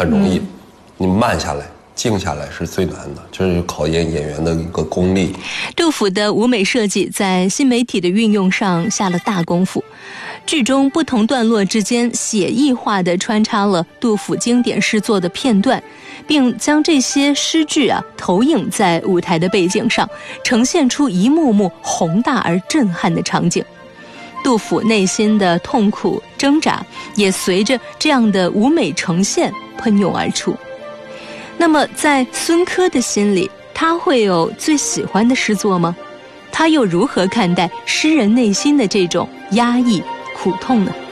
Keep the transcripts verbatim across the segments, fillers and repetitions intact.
很容易，嗯、你慢下来。静下来是最难的，这是考验演员的一个功力。 杜甫的舞美设计在新媒体的运用上下了大功夫，剧中不同段落之间写意化地穿插了杜甫经典诗作的片段，并将这些诗句啊投影在舞台的背景上，呈现出一幕幕宏大而震撼的场景。杜甫内心的痛苦挣扎也随着这样的舞美呈现喷涌而出。那么在孙科的心里，他会有最喜欢的诗作吗？他又如何看待诗人内心的这种压抑苦痛呢？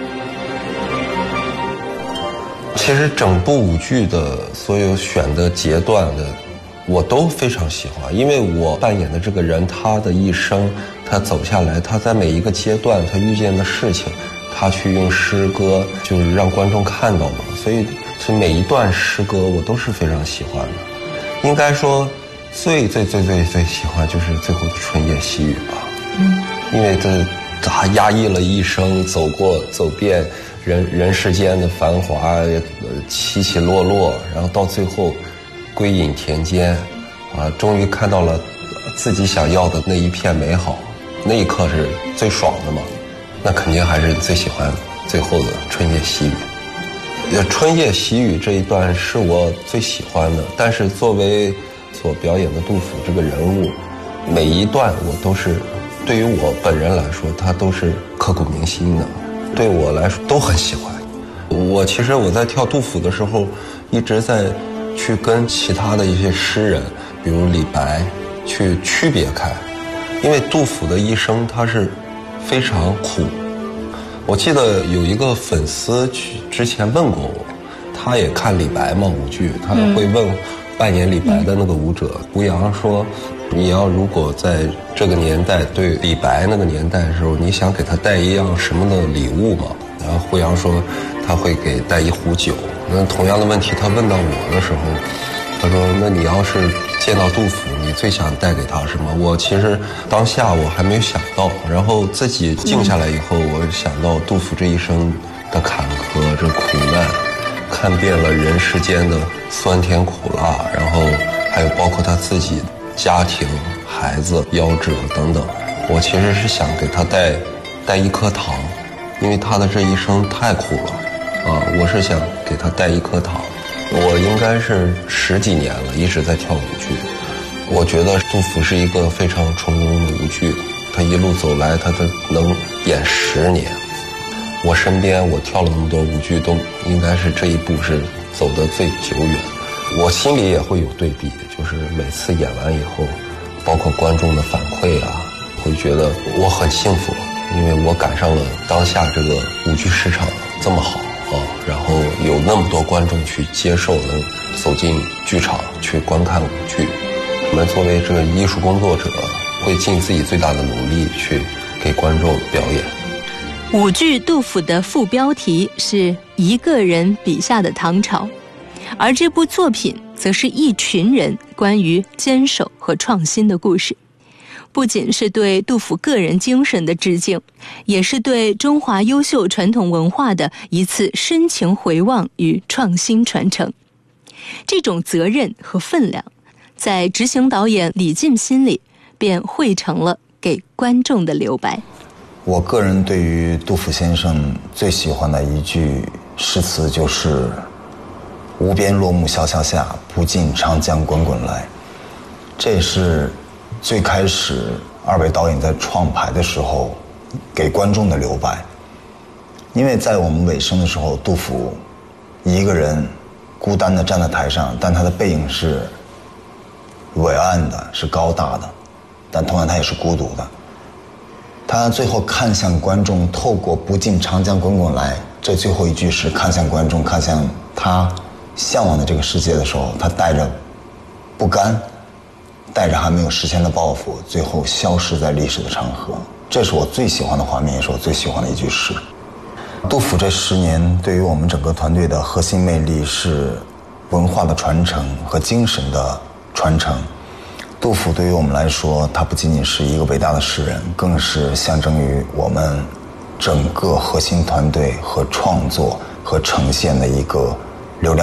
其实整部舞剧的所有选的节段的我都非常喜欢，因为我扮演的这个人，他的一生他走下来，他在每一个阶段他遇见的事情，他去用诗歌就是让观众看到嘛，所以所以每一段诗歌我都是非常喜欢的。应该说最最最最最喜欢就是最后的春夜细雨吧，嗯，因为这他压抑了一生，走过走遍人人世间的繁华，呃起起落落，然后到最后归隐田间，啊，终于看到了自己想要的那一片美好，那一刻是最爽的嘛，那肯定还是最喜欢最后的春夜细雨。春夜细雨这一段是我最喜欢的，但是作为所表演的杜甫这个人物，每一段我都是对于我本人来说，他都是刻骨铭心的，对我来说都很喜欢。我其实我在跳杜甫的时候，一直在去跟其他的一些诗人，比如李白，去区别开，因为杜甫的一生他是非常苦。我记得有一个粉丝之前问过我，他也看李白嘛舞剧，他会问扮演李白的那个舞者胡杨说，你要如果在这个年代对李白那个年代的时候，你想给他带一样什么的礼物吗？然后胡杨说他会给带一壶酒。那同样的问题他问到我的时候，他说那你要是见到杜甫，你最想带给他什么？我其实当下我还没有想到，然后自己静下来以后，我想到杜甫这一生的坎坷，这苦难，看遍了人世间的酸甜苦辣，然后还有包括他自己家庭、孩子、夭折等等。我其实是想给他带带一颗糖，因为他的这一生太苦了啊！我是想给他带一颗糖。我应该是十几年了，一直在跳舞剧。我觉得杜甫是一个非常成功的舞剧，他一路走来，他的能演十年。我身边我跳了那么多舞剧，都应该是这一步是走得最久远。我心里也会有对比，就是每次演完以后，包括观众的反馈啊，会觉得我很幸福，因为我赶上了当下这个舞剧市场这么好啊，然后有那么多观众去接受，能走进剧场去观看舞剧。我们作为这个艺术工作者，会尽自己最大的努力去给观众表演。 舞剧杜甫的副标题是一个人笔下的唐朝，而这部作品则是一群人关于坚守和创新的故事。不仅是对杜甫个人精神的致敬，也是对中华优秀传统文化的一次深情回望与创新传承。这种责任和分量，在执行导演李进心里便汇成了给观众的留白。 我个人对于杜甫先生最喜欢的一句诗词就是无边落木萧萧下，不尽长江滚滚来。这是最开始二位导演在创排的时候给观众的留白。因为在我们尾声的时候，杜甫一个人孤单地站在台上，但他的背影是伟岸的，是高大的，但同样他也是孤独的。他最后看向观众，透过不尽长江滚滚来，这最后一句是看向观众，看向他向往的这个世界的时候，他带着不甘，带着还没有实现的抱负，最后消失在历史的长河。这是我最喜欢的画面，也是我最喜欢的一句诗。杜甫这十年对于我们整个团队的核心魅力是文化的传承和精神的传承。杜甫对于我们来说，他不仅仅是一个伟大的诗人，更是象征于我们整个核心团队和创作和呈现的一个